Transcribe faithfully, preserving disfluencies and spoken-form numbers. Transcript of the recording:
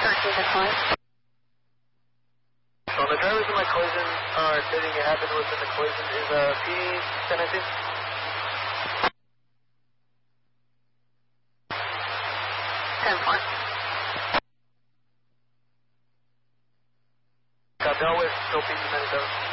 thirteen to five. So the drivers in my collision are stating it happened within the collision. Is uh, P ten nineteen? ten four. Got Delaware, still P ten ninety-seven.